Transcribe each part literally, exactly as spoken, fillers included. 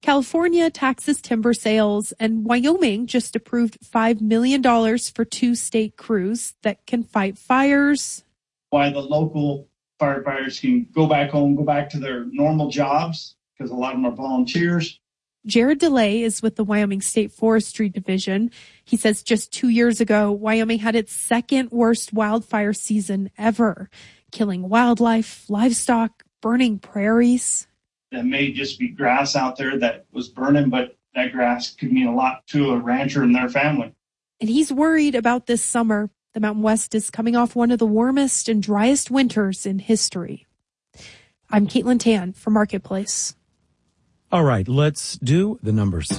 California taxes timber sales, and Wyoming just approved five million dollars for two state crews that can fight fires. Why the local firefighters can go back home, go back to their normal jobs, because a lot of them are volunteers. Jared DeLay is with the Wyoming State Forestry Division. He says just two years ago, Wyoming had its second worst wildfire season ever, killing wildlife, livestock, burning prairies. That may just be grass out there that was burning, but that grass could mean a lot to a rancher and their family. And he's worried about this summer. The Mountain West is coming off one of the warmest and driest winters in history. I'm Caitlin Tan for Marketplace. All right, let's do the numbers.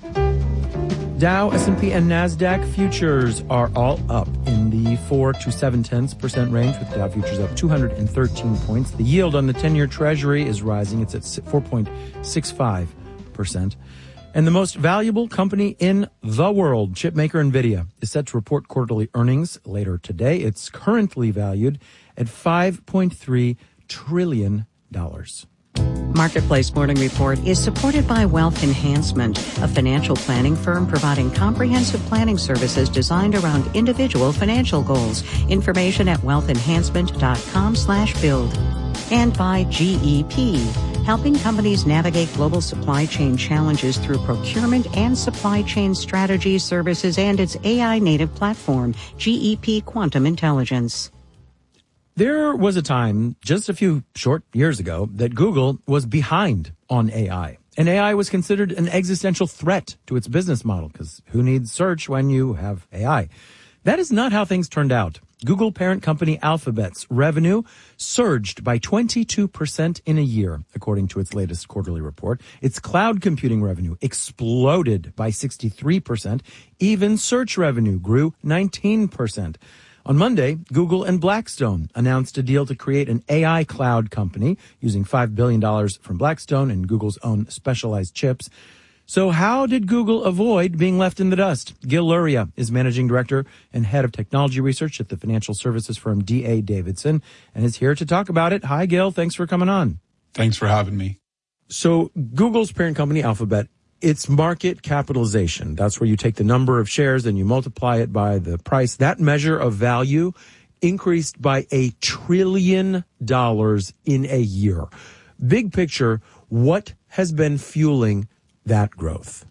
Dow, S and P, and NASDAQ futures are all up in the four to seven tenths percent range, with Dow futures up two hundred thirteen points. The yield on the ten-year Treasury is rising. It's at four point six five percent. And the most valuable company in the world, chipmaker NVIDIA, is set to report quarterly earnings later today. It's currently valued at five point three trillion dollars. Marketplace Morning Report is supported by Wealth Enhancement, a financial planning firm providing comprehensive planning services designed around individual financial goals. Information at wealthenhancement.com slash build. And by G E P, helping companies navigate global supply chain challenges through procurement and supply chain strategy services and its A I-native platform, G E P Quantum Intelligence. There was a time just a few short years ago that Google was behind on A I. And A I was considered an existential threat to its business model, because who needs search when you have A I? That is not how things turned out. Google parent company Alphabet's revenue surged by twenty-two percent in a year, according to its latest quarterly report. Its cloud computing revenue exploded by sixty-three percent. Even search revenue grew nineteen percent. On Monday, Google and Blackstone announced a deal to create an A I cloud company using five billion dollars from Blackstone and Google's own specialized chips. So how did Google avoid being left in the dust? Gil Luria is managing director and head of technology research at the financial services firm D A Davidson and is here to talk about it. Hi, Gil. Thanks for coming on. Thanks for having me. So Google's parent company, Alphabet, it's market capitalization. That's where you take the number of shares and you multiply it by the price. That measure of value increased by a trillion dollars in a year. Big picture, what has been fueling that growth?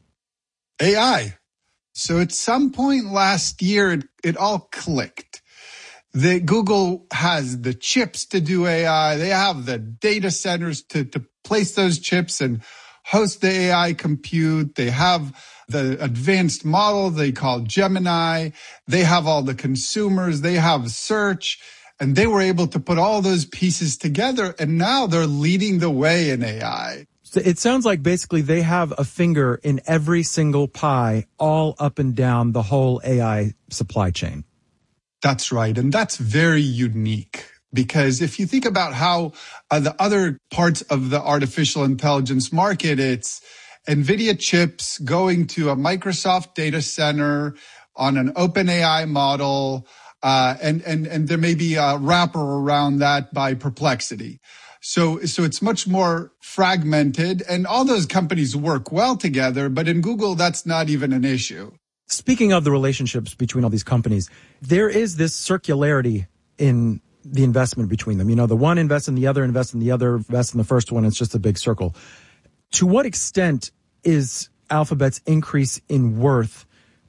A I. So at some point last year, it, it all clicked. The Google has the chips to do A I. They have the data centers to, to place those chips and host the A I compute. They have the advanced model they call Gemini. They have all the consumers. They have search. And they were able to put all those pieces together. And now they're leading the way in A I. So it sounds like basically they have a finger in every single pie, all up and down the whole A I supply chain. That's right. And that's very unique. Because if you think about how uh, the other parts of the artificial intelligence market, it's NVIDIA chips going to a Microsoft data center on an OpenAI model, uh, and, and, and there may be a wrapper around that by Perplexity. So, so it's much more fragmented, and all those companies work well together, but in Google, that's not even an issue. Speaking of the relationships between all these companies, there is this circularity in the investment between them. You know, the one invests in the other, invests in the other, invests in the first one. It's just a big circle. To what extent is Alphabet's increase in worth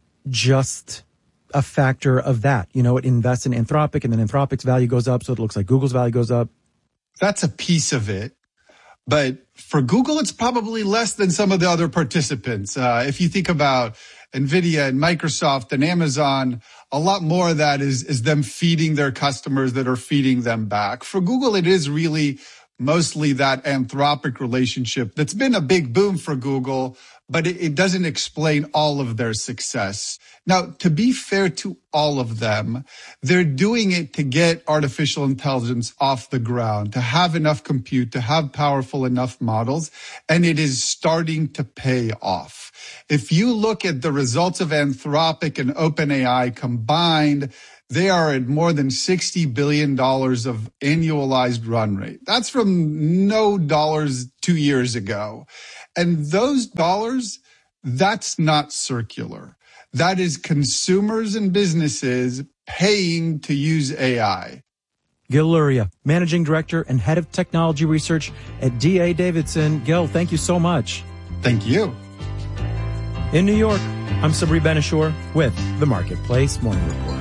just a factor of that? You know, it invests in Anthropic, and then Anthropic's value goes up, so it looks like Google's value goes up. That's a piece of it. But for Google, it's probably less than some of the other participants. Uh, if you think about NVIDIA and Microsoft and Amazon, a lot more of that is, is them feeding their customers that are feeding them back. For Google, it is really mostly that Anthropic relationship that's been a big boom for Google, but it, it doesn't explain all of their success. Now, to be fair to all of them, they're doing it to get artificial intelligence off the ground, to have enough compute, to have powerful enough models, and it is starting to pay off. If you look at the results of Anthropic and OpenAI combined, they are at more than sixty billion dollars of annualized run rate. That's from no dollars two years ago. And those dollars, that's not circular. That is consumers and businesses paying to use A I. Gil Luria, Managing Director and Head of Technology Research at D A Davidson. Gil, thank you so much. Thank you. In New York, I'm Sabri Ben-Achour with The Marketplace Morning Report.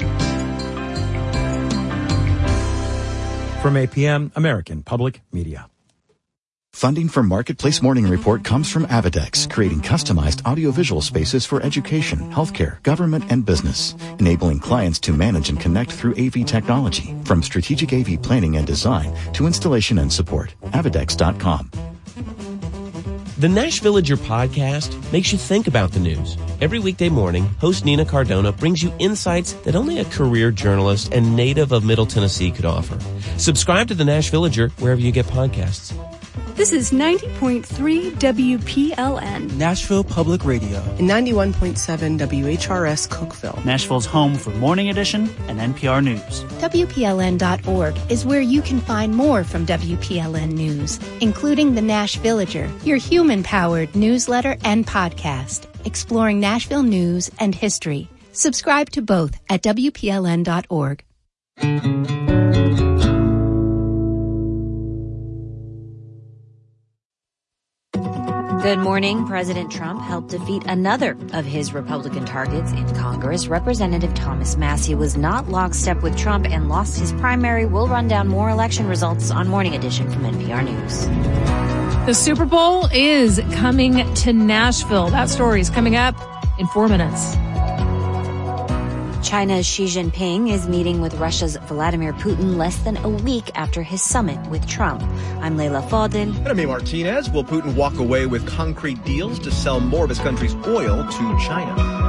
From A P M, American Public Media. Funding for Marketplace Morning Report comes from Avadex, creating customized audiovisual spaces for education, healthcare, government, and business, enabling clients to manage and connect through A V technology, from strategic A V planning and design to installation and support. Avadex dot com. The Nash Villager podcast makes you think about the news. Every weekday morning, host Nina Cardona brings you insights that only a career journalist and native of Middle Tennessee could offer. Subscribe to the Nash Villager wherever you get podcasts. This is ninety point three W P L N. Nashville Public Radio. And ninety-one point seven W H R S Cookeville. Nashville's home for Morning Edition and N P R News. W P L N dot org is where you can find more from W P L N News, including the Nash Villager, your human-powered newsletter and podcast, exploring Nashville news and history. Subscribe to both at W P L N dot org. Good morning. President Trump helped defeat another of his Republican targets in Congress. Representative Thomas Massie was not lockstep with Trump and lost his primary. We'll run down more election results on Morning Edition from N P R News. The Super Bowl is coming to Nashville. That story is coming up in four minutes. China's Xi Jinping is meeting with Russia's Vladimir Putin less than a week after his summit with Trump. I'm Leila Fadel. And I'm A. Martinez. Will Putin walk away with concrete deals to sell more of his country's oil to China?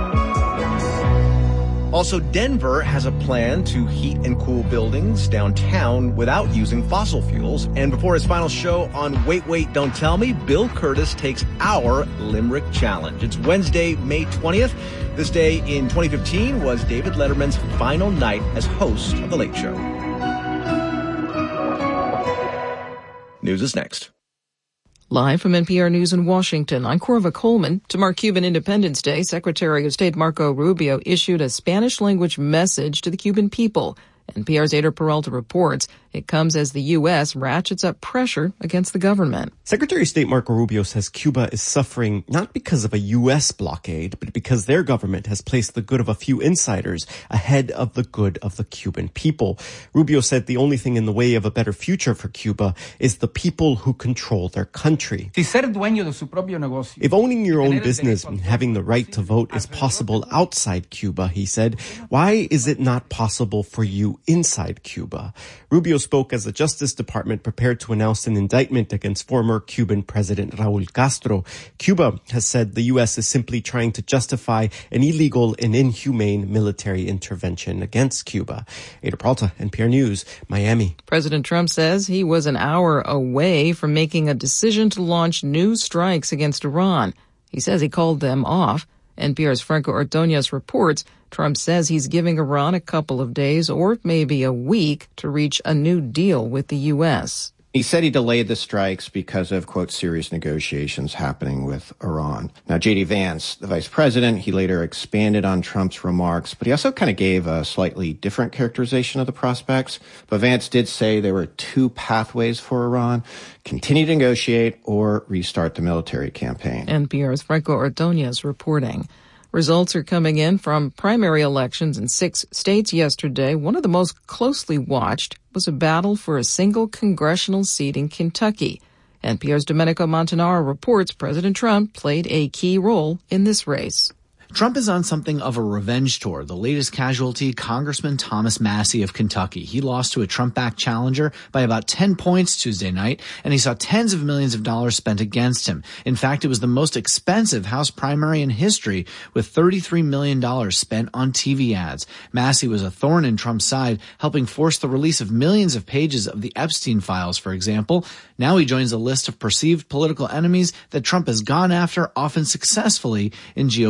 Also, Denver has a plan to heat and cool buildings downtown without using fossil fuels. And before his final show on Wait, Wait, Don't Tell Me, Bill Curtis takes our Limerick Challenge. It's Wednesday, May twentieth. This day in twenty fifteen was David Letterman's final night as host of The Late Show. News is next. Live from N P R News in Washington, I'm Corva Coleman. To mark Cuban Independence Day, Secretary of State Marco Rubio issued a Spanish-language message to the Cuban people. N P R's Ada Peralta reports it comes as the U S ratchets up pressure against the government. Secretary of State Marco Rubio says Cuba is suffering not because of a U S blockade, but because their government has placed the good of a few insiders ahead of the good of the Cuban people. Rubio said the only thing in the way of a better future for Cuba is the people who control their country. If owning your own business and having the right to vote is possible outside Cuba, he said, why is it not possible for you inside Cuba? Rubio spoke as the Justice Department prepared to announce an indictment against former Cuban President Raul Castro. Cuba has said the U S is simply trying to justify an illegal and inhumane military intervention against Cuba. Ada Peralta, N P R News, Miami. President Trump says he was an hour away from making a decision to launch new strikes against Iran. He says he called them off. N P R's Franco Ordonez reports Trump says he's giving Iran a couple of days or maybe a week to reach a new deal with the U S. He said he delayed the strikes because of, quote, serious negotiations happening with Iran. Now, J D. Vance, the vice president, he later expanded on Trump's remarks, but he also kind of gave a slightly different characterization of the prospects. But Vance did say there were two pathways for Iran: continue to negotiate or restart the military campaign. N P R's Franco Ordonez reporting. Results are coming in from primary elections in six states yesterday. One of the most closely watched was a battle for a single congressional seat in Kentucky. N P R's Domenico Montanaro reports President Trump played a key role in this race. Trump is on something of a revenge tour. The latest casualty, Congressman Thomas Massie of Kentucky. He lost to a Trump-backed challenger by about ten points Tuesday night, and he saw tens of millions of dollars spent against him. In fact, it was the most expensive House primary in history, with thirty-three million dollars spent on T V ads. Massie was a thorn in Trump's side, helping force the release of millions of pages of the Epstein files, for example. Now he joins a list of perceived political enemies that Trump has gone after, often successfully, in G O P primaries.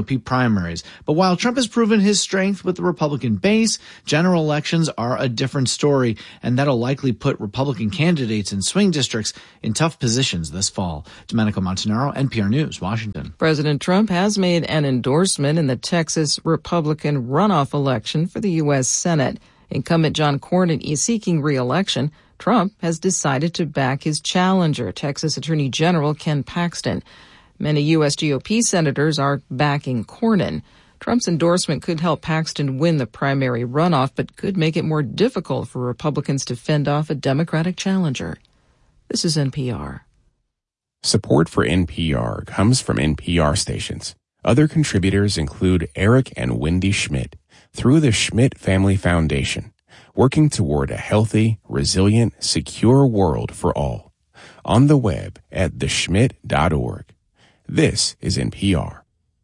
primaries. But while Trump has proven his strength with the Republican base, general elections are a different story, and that'll likely put Republican candidates in swing districts in tough positions this fall. Domenico Montanaro, N P R News, Washington. President Trump has made an endorsement in the Texas Republican runoff election for the U S Senate. Incumbent John Cornyn is seeking re-election. Trump has decided to back his challenger, Texas Attorney General Ken Paxton. Many U S G O P senators are backing Cornyn. Trump's endorsement could help Paxton win the primary runoff, but could make it more difficult for Republicans to fend off a Democratic challenger. This is N P R. Support for N P R comes from N P R stations. Other contributors include Eric and Wendy Schmidt through the Schmidt Family Foundation, working toward a healthy, resilient, secure world for all. On the web at the schmidt dot org. This is N P R.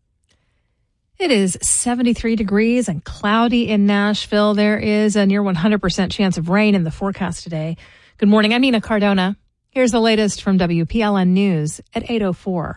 It is seventy-three degrees and cloudy in Nashville. There is a near one hundred percent chance of rain in the forecast today. Good morning. I'm Nina Cardona. Here's the latest from W P L N News at eight oh four.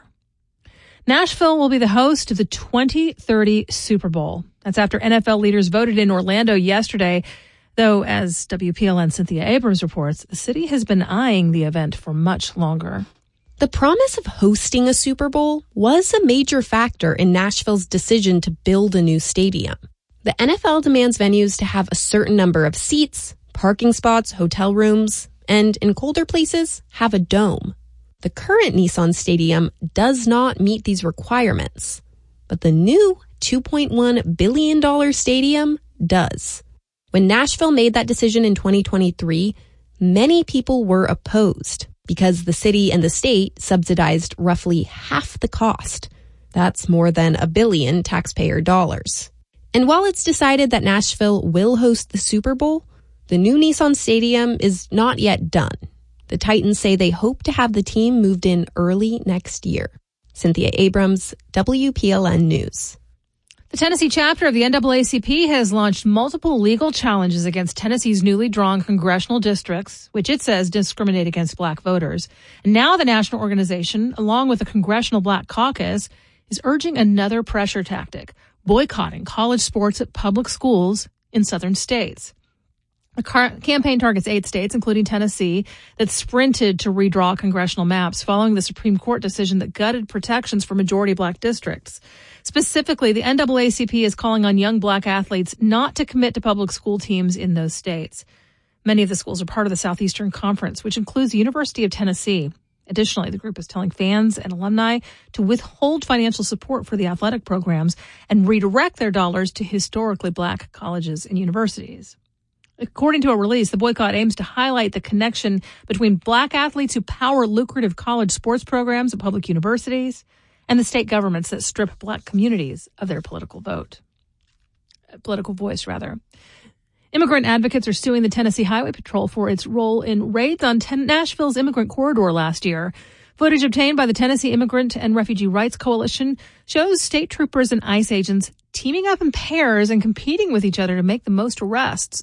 Nashville will be the host of the twenty thirty Super Bowl. That's after N F L leaders voted in Orlando yesterday. Though, as W P L N Cynthia Abrams reports, the city has been eyeing the event for much longer. The promise of hosting a Super Bowl was a major factor in Nashville's decision to build a new stadium. The N F L demands venues to have a certain number of seats, parking spots, hotel rooms, and in colder places, have a dome. The current Nissan Stadium does not meet these requirements, but the new two point one billion dollars stadium does. When Nashville made that decision in twenty twenty-three, many people were opposed because the city and the state subsidized roughly half the cost. That's more than a billion taxpayer dollars. And while it's decided that Nashville will host the Super Bowl, the new Nissan Stadium is not yet done. The Titans say they hope to have the team moved in early next year. Cynthia Abrams, W P L N News. The Tennessee chapter of the N double A C P has launched multiple legal challenges against Tennessee's newly drawn congressional districts, which it says discriminate against black voters. And now the national organization, along with the Congressional Black Caucus, is urging another pressure tactic, boycotting college sports at public schools in southern states. The car- campaign targets eight states, including Tennessee, that sprinted to redraw congressional maps following the Supreme Court decision that gutted protections for majority black districts. Specifically, the N double A C P is calling on young black athletes not to commit to public school teams in those states. Many of the schools are part of the Southeastern Conference, which includes the University of Tennessee. Additionally, the group is telling fans and alumni to withhold financial support for the athletic programs and redirect their dollars to historically black colleges and universities. According to a release, the boycott aims to highlight the connection between black athletes who power lucrative college sports programs at public universities and the state governments that strip black communities of their political vote, political voice, rather. Immigrant advocates are suing the Tennessee Highway Patrol for its role in raids on ten- Nashville's immigrant corridor last year. Footage obtained by the Tennessee Immigrant and Refugee Rights Coalition shows state troopers and ICE agents teaming up in pairs and competing with each other to make the most arrests.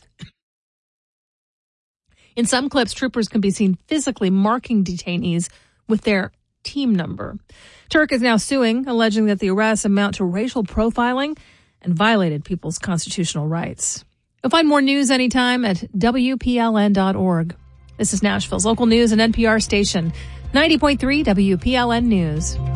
In some clips, troopers can be seen physically marking detainees with their team number. Turk is now suing, alleging that the arrests amount to racial profiling and violated people's constitutional rights. You'll find more news anytime at W P L N dot org. This is Nashville's local news and N P R station, ninety point three W P L N News.